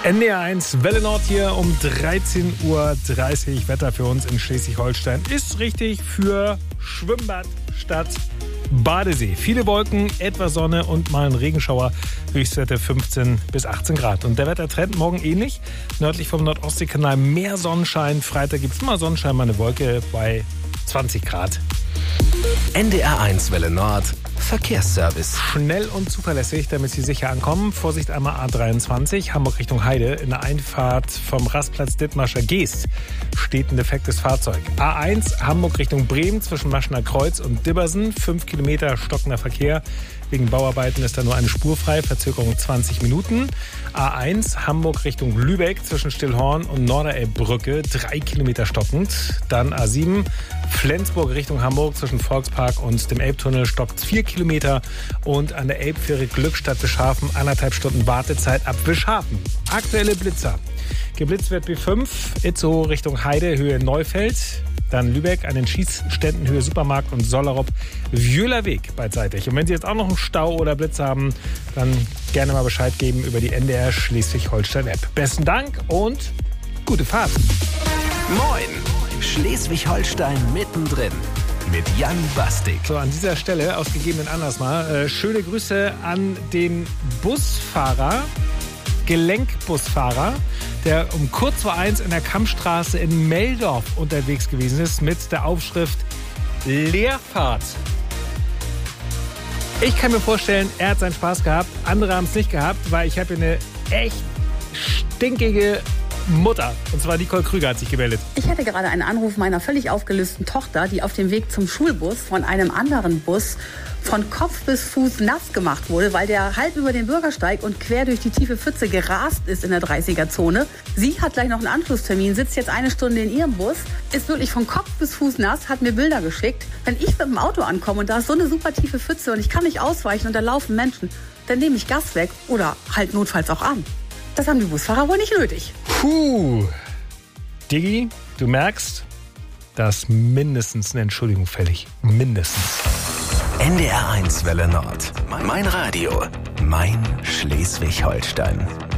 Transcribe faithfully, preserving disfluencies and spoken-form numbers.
N D R eins Welle Nord hier um dreizehn Uhr dreißig. Wetter für uns in Schleswig-Holstein ist richtig für Schwimmbad statt Badesee. Viele Wolken, etwas Sonne und mal ein Regenschauer. Höchstwerte fünfzehn bis achtzehn Grad. Und der Wettertrend morgen ähnlich. Nördlich vom Nordostseekanal mehr Sonnenschein. Freitag gibt es mal Sonnenschein, mal eine Wolke bei zwanzig Grad. N D R eins Welle Nord Verkehrsservice. Schnell und zuverlässig, damit Sie sicher ankommen. Vorsicht einmal A dreiundzwanzig, Hamburg Richtung Heide. In der Einfahrt vom Rastplatz Dithmarscher Geest steht ein defektes Fahrzeug. A eins, Hamburg Richtung Bremen zwischen Maschener Kreuz und Dibbersen. Fünf Kilometer stockender Verkehr. Wegen Bauarbeiten ist da nur eine Spur frei, Verzögerung zwanzig Minuten. A eins, Hamburg Richtung Lübeck zwischen Stillhorn und Norderelbbrücke, drei Kilometer stockend. Dann A sieben, Flensburg Richtung Hamburg zwischen Volkspark und dem Elbtunnel stockt vier Kilometer. Und an der Elbfähre Glückstadt Wischhafen anderthalb Stunden Wartezeit ab Wischhafen. Aktuelle Blitzer. Geblitzt wird B fünf, Itzehoe Richtung Heide, Höhe Neufeld. Dann Lübeck an den Schießständen Höhe Supermarkt und Sollerop, Wühlerweg beidseitig. Und wenn Sie jetzt auch noch einen Stau oder Blitz haben, dann gerne mal Bescheid geben über die N D R Schleswig-Holstein-App. Besten Dank und gute Fahrt. Moin, Schleswig-Holstein mittendrin mit Jan Bastik. So, an dieser Stelle, aus gegebenen Anlass mal, äh, schöne Grüße an den Busfahrer, Gelenkbusfahrer, der um kurz vor eins in der Kammstraße in Meldorf unterwegs gewesen ist mit der Aufschrift Leerfahrt. Ich kann mir vorstellen, er hat seinen Spaß gehabt, andere haben es nicht gehabt, weil ich habe eine echt stinkige Mutter. Und zwar Nicole Krüger hat sich gemeldet. Ich hatte gerade einen Anruf meiner völlig aufgelösten Tochter, die auf dem Weg zum Schulbus von einem anderen Bus von Kopf bis Fuß nass gemacht wurde, weil der halb über den Bürgersteig und quer durch die tiefe Pfütze gerast ist in der dreißiger-Zone. Sie hat gleich noch einen Anschlusstermin, sitzt jetzt eine Stunde in ihrem Bus, ist wirklich von Kopf bis Fuß nass, hat mir Bilder geschickt. Wenn ich mit dem Auto ankomme und da ist so eine super tiefe Pfütze und ich kann nicht ausweichen und da laufen Menschen, dann nehme ich Gas weg oder halt notfalls auch an. Das haben die Busfahrer wohl nicht nötig. Puh. Diggi, du merkst, da ist mindestens eine Entschuldigung fällig. Mindestens. N D R eins Welle Nord. Mein Radio. Mein Schleswig-Holstein.